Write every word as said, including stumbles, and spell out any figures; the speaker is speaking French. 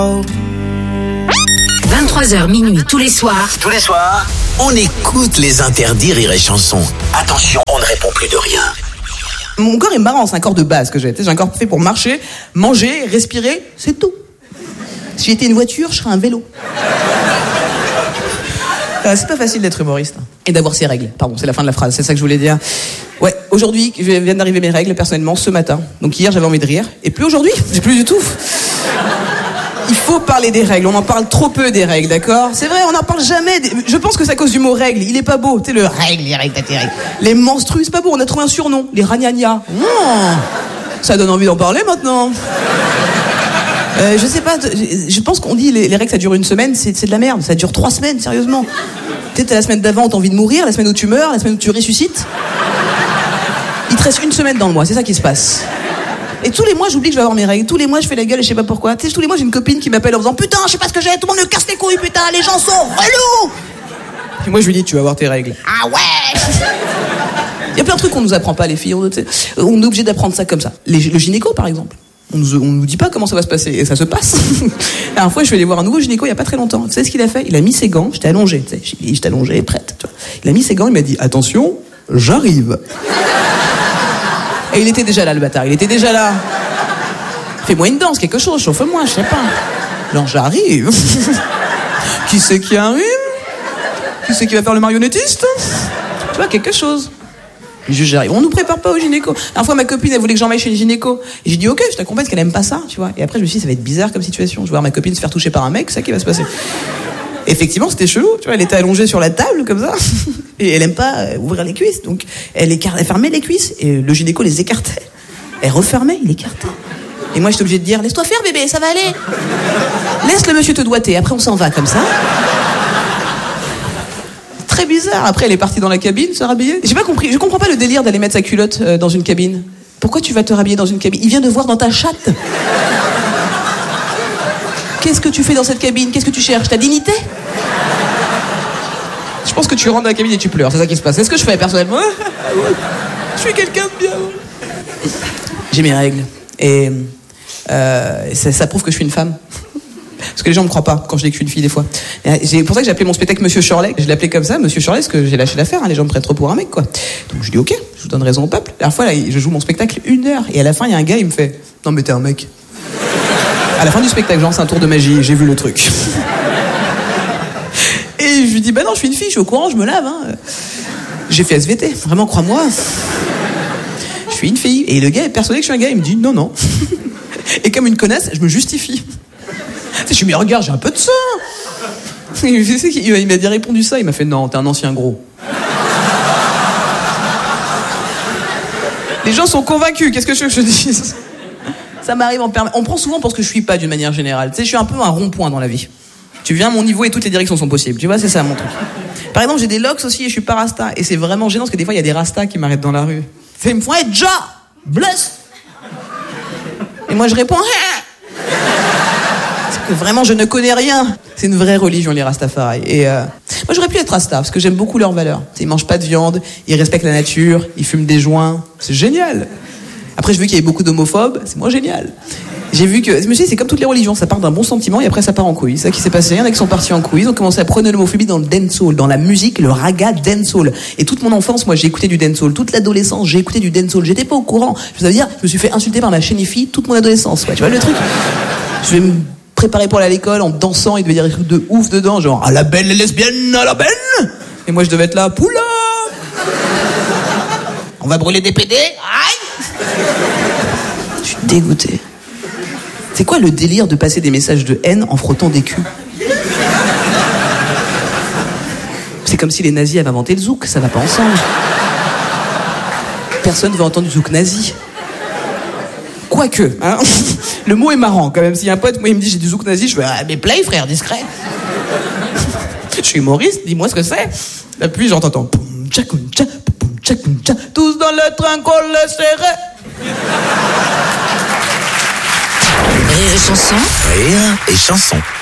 vingt-trois heures minuit tous les soirs. Tous les soirs, on écoute les interdits Rire et Chanson. Attention, on ne répond plus de rien. Mon corps est marrant, c'est un corps de base que j'ai. J'ai un corps fait pour marcher, manger, respirer, c'est tout. Si j'étais une voiture, je serais un vélo. Euh, c'est pas facile d'être humoriste et d'avoir ses règles. Pardon, c'est la fin de la phrase, c'est ça que je voulais dire. Ouais, aujourd'hui, je viens d'arriver mes règles personnellement ce matin. Donc hier, j'avais envie de rire. Et plus aujourd'hui, j'ai plus du tout. Il faut parler des règles, on en parle trop peu des règles, d'accord? C'est vrai, on n'en parle jamais. Des... Je pense que c'est à cause du mot règle, il est pas beau. Tu sais, le règle, les règles, tes règles. Les menstrues, c'est pas beau, on a trouvé un surnom. Les ragnagnas. Mmh. Ça donne envie d'en parler maintenant. Euh, je sais pas, je pense qu'on dit les, les règles ça dure une semaine, c'est, c'est de la merde, ça dure trois semaines, sérieusement. Tu sais, t'as la semaine d'avant où t'as envie de mourir, la semaine où tu meurs, la semaine où tu ressuscites. Il te reste une semaine dans le mois, c'est ça qui se passe. Et tous les mois, j'oublie que je vais avoir mes règles. Tous les mois, je fais la gueule et je sais pas pourquoi. Tu sais, tous les mois, j'ai une copine qui m'appelle en disant putain, je sais pas ce que j'ai, tout le monde me casse les couilles, putain, les gens sont relous. Et moi, je lui dis tu vas avoir tes règles. Ah ouais. Il y a plein de trucs qu'on nous apprend pas, les filles. On, on est obligé d'apprendre ça comme ça. Les, le gynéco, par exemple. On nous, on nous dit pas comment ça va se passer, et ça se passe. La dernière fois, je suis allé voir un nouveau gynéco il y a pas très longtemps. Tu sais ce qu'il a fait? Il a mis ses gants, j'étais allongée, tu sais, j'étais allongée, prête. Tu vois. Il a mis ses gants, il m'a dit attention, j'arrive. Et il était déjà là, le bâtard, il était déjà là. Fais-moi une danse, quelque chose, chauffe-moi, je sais pas. Non, j'arrive. Qui c'est qui arrive? Qui c'est qui va faire le marionnettiste? Tu vois, quelque chose. Je, j'arrive. On nous prépare pas au gynéco. La dernière fois, ma copine, elle voulait que j'emmène chez le gynéco. Et j'ai dit, ok, je t'accompagne parce qu'elle aime pas ça, tu vois. Et après, je me suis dit, ça va être bizarre comme situation. Je vais voir ma copine se faire toucher par un mec, c'est ça qui va se passer. Effectivement, c'était chelou, tu vois. Elle était allongée sur la table, comme ça. Et elle aime pas euh, ouvrir les cuisses. Donc, elle, écar... elle fermait les cuisses. Et le gynéco les écartait. Elle refermait, il écartait. Et moi, j'étais obligée de dire, laisse-toi faire, bébé, ça va aller. Laisse le monsieur te doigter. Après, on s'en va, comme ça. Très bizarre. Après, elle est partie dans la cabine, se rhabiller. J'ai pas compris. Je comprends pas le délire d'aller mettre sa culotte euh, dans une cabine. Pourquoi tu vas te rhabiller dans une cabine? Il vient de voir dans ta chatte. Qu'est-ce que tu fais dans cette cabine? Qu'est-ce que tu cherches? Ta dignité? Je pense que tu rentres dans la cabine et tu pleures. C'est ça qui se passe. C'est ce que je fais personnellement. Je suis quelqu'un de bien. J'ai mes règles. Et euh, ça, ça prouve que je suis une femme. Parce que les gens me croient pas quand je dis que je suis une fille des fois. C'est pour ça que j'ai appelé mon spectacle Monsieur Shirley. Je l'ai appelé comme ça, Monsieur Shirley, parce que j'ai lâché l'affaire. Hein, les gens me prennent trop pour un mec, quoi. Donc je dis ok, je vous donne raison au peuple. La dernière fois, là, je joue mon spectacle une heure et à la fin, il y a un gars, il me fait non mais t'es un mec. À la fin du spectacle, genre c'est un tour de magie. J'ai vu le truc. Et je lui dis bah non, je suis une fille, je suis au courant, je me lave. Hein. J'ai fait S V T, vraiment, crois-moi. Je suis une fille. Et le gars est persuadé que je suis un gars. Il me dit non non. Et comme une connasse, je me justifie. Je lui dis, mais regarde, j'ai un peu de sang. Il m'a dit répondu ça, il m'a fait, non, t'es un ancien gros. Les gens sont convaincus, qu'est-ce que je veux que je dise? Ça m'arrive en permanence. On prend souvent pour ce que je suis pas d'une manière générale. Tu sais, je suis un peu un rond-point dans la vie. Tu viens à mon niveau et toutes les directions sont possibles. Tu vois, c'est ça mon truc. Par exemple, j'ai des locks aussi et je suis pas rasta. Et c'est vraiment gênant parce que des fois, il y a des rastas qui m'arrêtent dans la rue. Ils me font, hey, Ja, bless. Et moi, je réponds, hey. Vraiment, je ne connais rien. C'est une vraie religion, les Rastafari. Et euh, moi, j'aurais pu être Rasta, parce que j'aime beaucoup leurs valeurs. Ils mangent pas de viande, ils respectent la nature, ils fument des joints. C'est génial. Après, j'ai vu qu'il y avait beaucoup d'homophobes. C'est moins génial. J'ai vu que... Je me suis dit, c'est comme toutes les religions. Ça part d'un bon sentiment et après, ça part en couille. C'est ça qui s'est passé. Il y en a qui sont partis en couille. Ils ont commencé à prôner l'homophobie dans le dancehall, dans la musique, le raga dancehall. Et toute mon enfance, moi, j'ai écouté du dancehall. Toute l'adolescence, j'ai écouté du dancehall. J'étais pas au courant. Je veux dire, je me suis fait insulter par ma chaîne fille toute mon adolescence. Ouais, tu vois le truc? Je vais me préparé pour aller à l'école en dansant, il devait dire des trucs de ouf dedans, genre à la belle les lesbiennes, à la belle. Et moi je devais être là, poula. On va brûler des P D. Aïe. Je suis dégoûté. C'est quoi le délire de passer des messages de haine en frottant des culs? C'est comme si les nazis avaient inventé le zouk, ça va pas ensemble. Personne veut entendre du zouk nazi. Quoique, hein. Le mot est marrant quand même. S'il y a un pote, moi il me dit j'ai du zouk nazi, je fais ah, mais play frère, discret. Je suis humoriste, dis-moi ce que c'est. La pluie, j'entends tous dans le train qu'on le serrait. Rire et chanson. Rire et chanson.